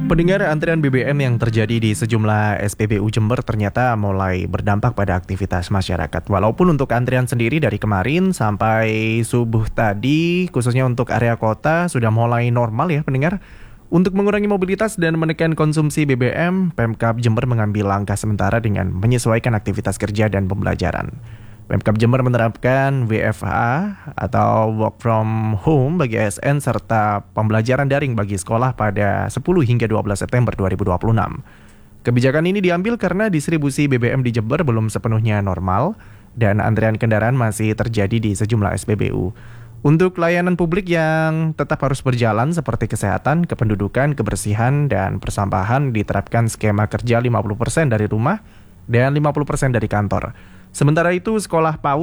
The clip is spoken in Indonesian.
Pendengar, antrian BBM yang terjadi di sejumlah SPBU Jember ternyata mulai berdampak pada aktivitas masyarakat. Walaupun untuk antrian sendiri dari kemarin sampai subuh tadi, khususnya untuk area kota, sudah mulai normal ya pendengar. Untuk mengurangi mobilitas dan menekan konsumsi BBM, Pemkab Jember mengambil langkah sementara dengan menyesuaikan aktivitas kerja dan pembelajaran. Pemkab Jember menerapkan WFH atau Work from Home bagi ASN serta pembelajaran daring bagi sekolah pada 10 hingga 12 September 2026. Kebijakan ini diambil karena distribusi BBM di Jember belum sepenuhnya normal dan antrean kendaraan masih terjadi di sejumlah SPBU. Untuk layanan publik yang tetap harus berjalan seperti kesehatan, kependudukan, kebersihan, dan persampahan diterapkan skema kerja 50% dari rumah dan 50% dari kantor. Sementara itu, sekolah PAUD